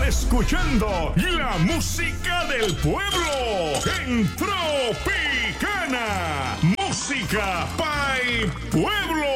escuchando la música del pueblo en Tropicana. Música para el pueblo.